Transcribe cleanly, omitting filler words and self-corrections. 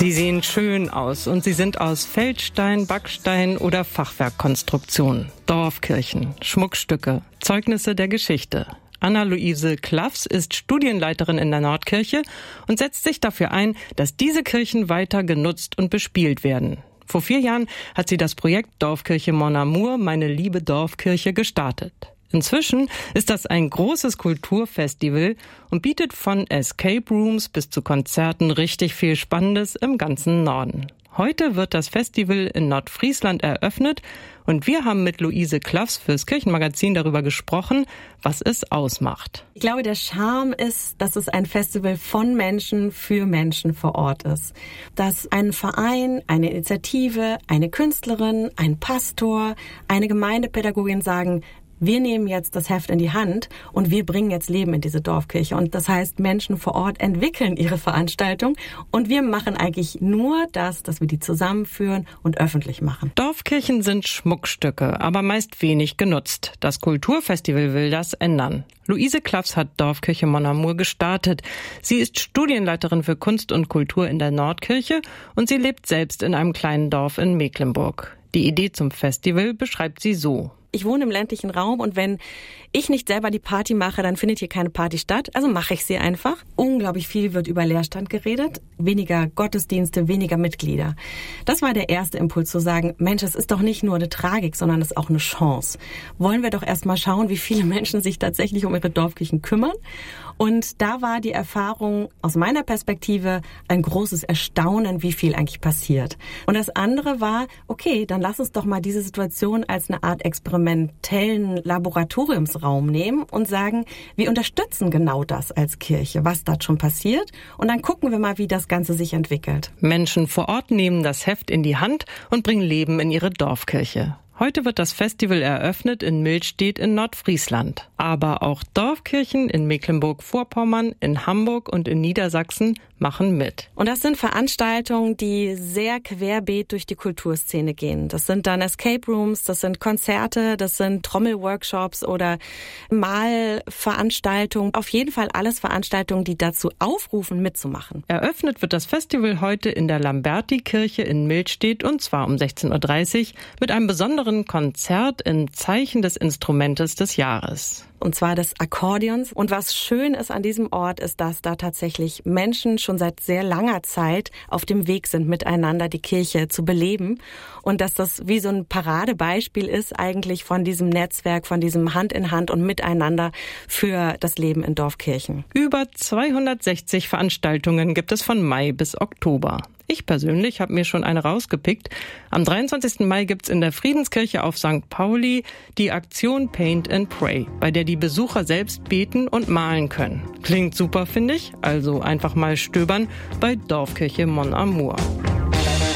Sie sehen schön aus und sie sind aus Feldstein, Backstein oder Fachwerkkonstruktion. Dorfkirchen, Schmuckstücke, Zeugnisse der Geschichte. Anna-Luise Klaffs ist Studienleiterin in der Nordkirche und setzt sich dafür ein, dass diese Kirchen weiter genutzt und bespielt werden. Vor 4 Jahren hat sie das Projekt Dorfkirche Mon Amour, meine liebe Dorfkirche, gestartet. Inzwischen ist das ein großes Kulturfestival und bietet von Escape Rooms bis zu Konzerten richtig viel Spannendes im ganzen Norden. Heute wird das Festival in Nordfriesland eröffnet und wir haben mit Luise Klaffs fürs Kirchenmagazin darüber gesprochen, was es ausmacht. Ich glaube, der Charme ist, dass es ein Festival von Menschen für Menschen vor Ort ist. Dass ein Verein, eine Initiative, eine Künstlerin, ein Pastor, eine Gemeindepädagogin sagen, wir nehmen jetzt das Heft in die Hand und wir bringen jetzt Leben in diese Dorfkirche. Und das heißt, Menschen vor Ort entwickeln ihre Veranstaltung und wir machen eigentlich nur das, dass wir die zusammenführen und öffentlich machen. Dorfkirchen sind Schmuckstücke, aber meist wenig genutzt. Das Kulturfestival will das ändern. Luise Klaffs hat Dorfkirche Mon Amour gestartet. Sie ist Studienleiterin für Kunst und Kultur in der Nordkirche und sie lebt selbst in einem kleinen Dorf in Mecklenburg. Die Idee zum Festival beschreibt sie so. Ich wohne im ländlichen Raum und wenn ich nicht selber die Party mache, dann findet hier keine Party statt. Also mache ich sie einfach. Unglaublich viel wird über Leerstand geredet. Weniger Gottesdienste, weniger Mitglieder. Das war der erste Impuls zu sagen, Mensch, es ist doch nicht nur eine Tragik, sondern es ist auch eine Chance. Wollen wir doch erst mal schauen, wie viele Menschen sich tatsächlich um ihre Dorfkirchen kümmern. Und da war die Erfahrung aus meiner Perspektive ein großes Erstaunen, wie viel eigentlich passiert. Und das andere war, okay, dann lass uns doch mal diese Situation als eine Art experimentellen Laboratoriumsraum nehmen und sagen, wir unterstützen genau das als Kirche, was dort schon passiert. Und dann gucken wir mal, wie das Ganze sich entwickelt. Menschen vor Ort nehmen das Heft in die Hand und bringen Leben in ihre Dorfkirche. Heute wird das Festival eröffnet in Milstedt in Nordfriesland. Aber auch Dorfkirchen in Mecklenburg-Vorpommern, in Hamburg und in Niedersachsen machen mit. Und das sind Veranstaltungen, die sehr querbeet durch die Kulturszene gehen. Das sind dann Escape Rooms, das sind Konzerte, das sind Trommelworkshops oder Malveranstaltungen. Auf jeden Fall alles Veranstaltungen, die dazu aufrufen, mitzumachen. Eröffnet wird das Festival heute in der Lamberti-Kirche in Milstedt und zwar um 16.30 Uhr mit einem besonderen Konzert im Zeichen des Instrumentes des Jahres. Und zwar des Akkordeons. Und was schön ist an diesem Ort, ist, dass da tatsächlich Menschen schon seit sehr langer Zeit auf dem Weg sind, miteinander die Kirche zu beleben. Und dass das wie so ein Paradebeispiel ist eigentlich von diesem Netzwerk, von diesem Hand in Hand und Miteinander für das Leben in Dorfkirchen. Über 260 Veranstaltungen gibt es von Mai bis Oktober. Ich persönlich habe mir schon eine rausgepickt. Am 23. Mai gibt's in der Friedenskirche auf St. Pauli die Aktion Paint and Pray, bei der die Besucher selbst beten und malen können. Klingt super, finde ich. Also einfach mal stöbern bei Dorfkirche Mon Amour.